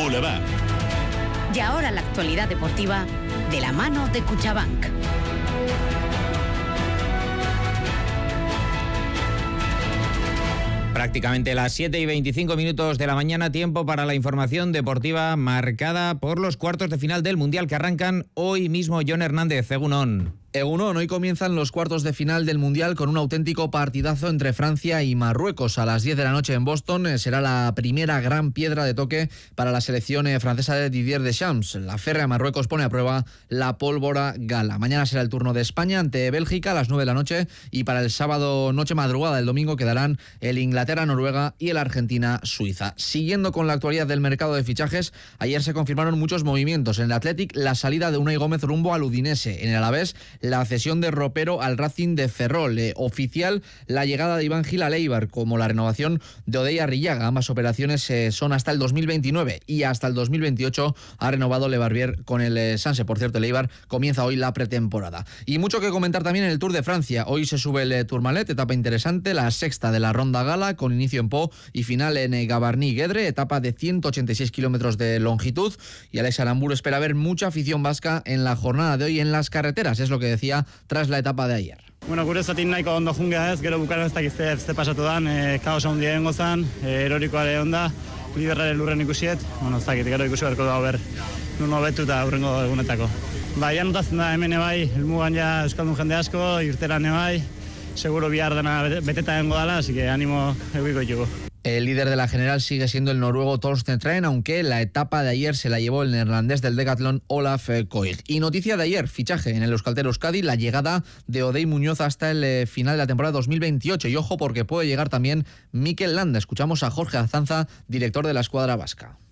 Boulevard. Y ahora la actualidad deportiva de la mano de Cuchabank. Prácticamente las 7:25 de la mañana, tiempo para la información deportiva marcada por los cuartos de final del Mundial que arrancan hoy mismo. Jon Hernández, Egunon. Egunon, hoy comienzan los cuartos de final del Mundial con un auténtico partidazo entre Francia y Marruecos. A las 10 de la noche en Boston será la primera gran piedra de toque para la selección francesa de Didier Deschamps. La férrea Marruecos pone a prueba la pólvora gala. Mañana será el turno de España ante Bélgica a las 9 de la noche y para el sábado noche madrugada del domingo quedarán el Inglaterra-Noruega y el Argentina-Suiza. Siguiendo con la actualidad del mercado de fichajes, ayer se confirmaron muchos movimientos. En el Athletic, la salida de Unai Gómez rumbo al Udinese. En el Alavés, la cesión de Ropero al Racing de Ferrol. Oficial la llegada de Iván Gil al Eibar, como la renovación de Odey Arrillaga. Ambas operaciones son hasta el 2029 y hasta el 2028 ha renovado Lebarbier con el Sanse. Por cierto, el Eibar comienza hoy la pretemporada. Y mucho que comentar también en el Tour de Francia. Hoy se sube el Tourmalet, etapa interesante, la sexta de la Ronda Gala, con inicio en Pau y final en Gavarnie-Guedre, etapa de 186 kilómetros de longitud. Y Alex Aramburu espera ver mucha afición vasca en la jornada de hoy en las carreteras, es lo que decía tras la etapa de ayer. Bueno, gure zatik nahiko ondo jungea ez, gero bukaren ez dakiz ze pasatu dan, kaosa handia egongo zan, erorikoare onda, liderraren lurren ikusiet, bueno, ez dakit, gero ikusi beharko da ber, nun hobetu eta aurrengo egunetako. Ja notatzen da hemen bai, helmugan ja euskaldun jende asko, irteran bai, seguro bihar dena beteta egongo dala, así que ánimo eguiko ditugu. El líder de la general sigue siendo el noruego Torsten Tren, aunque la etapa de ayer se la llevó el neerlandés del Decathlon Olaf Koig. Y noticia de ayer, fichaje en el Euskaltel Euskadi, la llegada de Odey Muñoz hasta el final de la temporada 2028. Y ojo, porque puede llegar también Mikel Landa. Escuchamos a Jorge Azanza, director de la escuadra vasca.